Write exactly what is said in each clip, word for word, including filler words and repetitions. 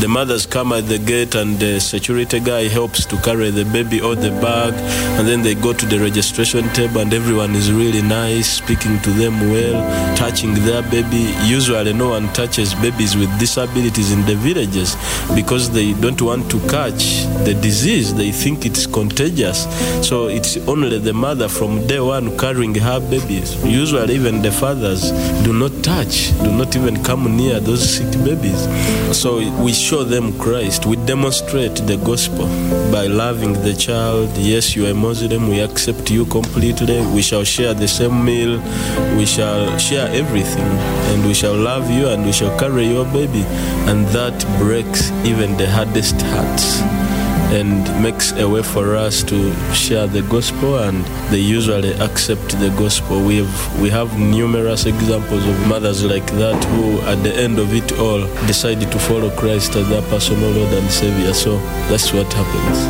the mothers come at the gate and the security guy helps to carry the baby or the bag, and then they go to the registration table and everyone is really nice, speaking to them well, touching their baby. Usually no one touches babies with disabilities in the villages because they don't want to catch the disease. They think it's contagious. So it's only the mother from day one carrying her babies. Usually even the fathers do not touch, do not even come near those sick babies. So we show them Christ. We demonstrate the gospel by loving the child. Yes, you are a Muslim, we accept you completely. We shall share the same meal. We shall share everything. And we shall love you and we shall carry your baby. And that breaks even the hardest hearts and makes a way for us to share the gospel, and they usually accept the gospel. We have, we have numerous examples of mothers like that who at the end of it all decided to follow Christ as their personal Lord and Savior. So that's what happens.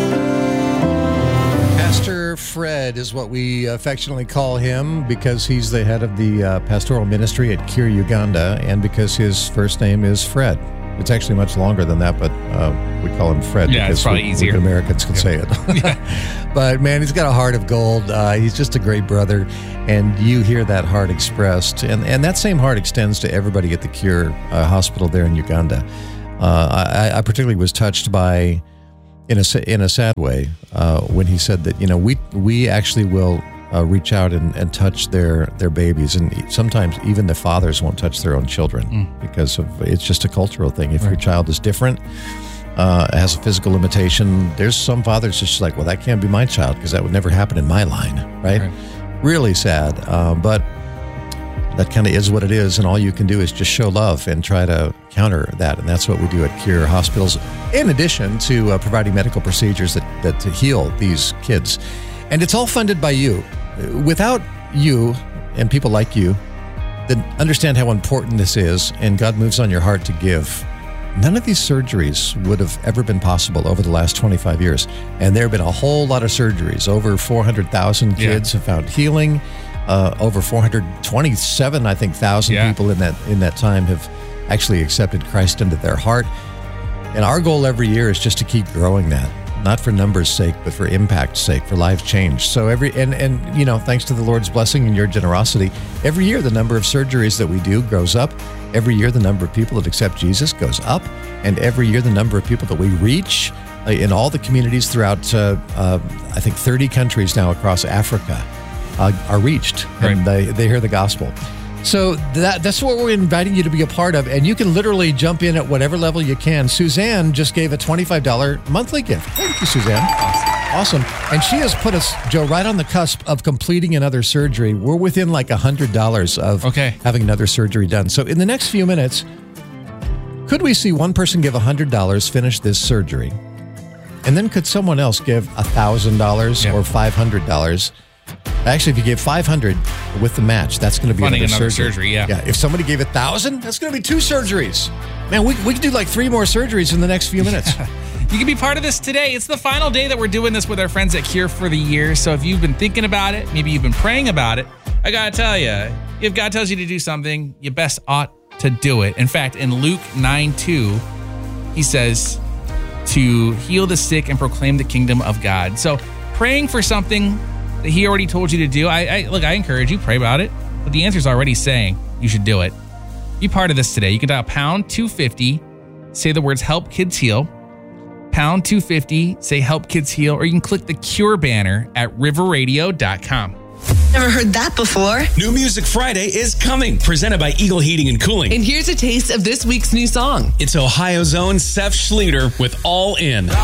Pastor Fred is what we affectionately call him because he's the head of the uh, pastoral ministry at Cure Uganda, and because his first name is Fred. It's actually much longer than that, but uh, we call him Fred yeah, because it's probably we, easier. we Americans can yeah. say it. yeah. But man, he's got a heart of gold. Uh, he's just a great brother, and you hear that heart expressed, and and that same heart extends to everybody at the Cure uh, Hospital there in Uganda. Uh, I, I particularly was touched by, in a in a sad way, uh, when he said that you know we we actually will. Uh, reach out and, and touch their, their babies, and sometimes even the fathers won't touch their own children mm. because of it's just a cultural thing. If right. your child is different, uh, has a physical limitation, there's some fathers just like, well, that can't be my child because that would never happen in my line, right? right. Really sad, uh, but that kind of is what it is, and all you can do is just show love and try to counter that, and that's what we do at Cure Hospitals, in addition to uh, providing medical procedures that, that to heal these kids. And it's all funded by you. Without you and people like you that understand how important this is, and God moves on your heart to give, none of these surgeries would have ever been possible over the last twenty-five years. And there have been a whole lot of surgeries. Over four hundred thousand kids yeah. have found healing. Uh, over four hundred twenty-seven, I think, thousand yeah. people in that in that time have actually accepted Christ into their heart. And our goal every year is just to keep growing that. Not for numbers' sake, but for impact's sake, for lives changed. So every, and, and, you know, thanks to the Lord's blessing and your generosity, every year the number of surgeries that we do grows up. Every year the number of people that accept Jesus goes up. And every year the number of people that we reach uh, in all the communities throughout, uh, uh, I think, thirty countries now across Africa uh, are reached. Right. And they, they hear the gospel. So that that's what we're inviting you to be a part of, and you can literally jump in at whatever level you can. Suzanne just gave a twenty-five dollars monthly gift. Thank you, Suzanne. Awesome. And she has put us, Joe, right on the cusp of completing another surgery. We're within like one hundred dollars of okay. having another surgery done. So in the next few minutes, could we see one person give one hundred dollars, finish this surgery, and then could someone else give one thousand dollars yeah. or five hundred dollars? Actually, if you gave five hundred dollars with the match, that's going to be Funding another, another surgery. surgery. Yeah. Yeah. If somebody gave one thousand dollars, that's going to be two surgeries. Man, we we could do like three more surgeries in the next few minutes. You can be part of this today. It's the final day that we're doing this with our friends at Cure for the year. So if you've been thinking about it, maybe you've been praying about it, I got to tell you, if God tells you to do something, you best ought to do it. In fact, in Luke nine two, he says to heal the sick and proclaim the kingdom of God. So praying for something that he already told you to do. I, I look, I encourage you, pray about it, but the answer's already saying you should do it. Be part of this today. You can dial pound two fifty, say the words help kids heal, pound two fifty, say help kids heal, or you can click the Cure banner at river radio dot com. Never heard that before. New Music Friday is coming, presented by Eagle Heating and Cooling. And here's a taste of this week's new song. It's Ohio's own Seth Schlueter with All In.